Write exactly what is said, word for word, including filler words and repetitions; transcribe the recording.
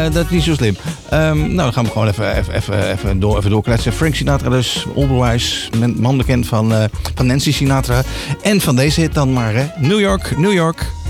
dat is niet zo slim. Um, nou, dan gaan we gewoon even, even, even, even, door, even doorkletsen. Frank Sinatra dus, onbewijs, man bekend van, uh, van Nancy Sinatra. En van deze hit dan maar, hè. New York, New York.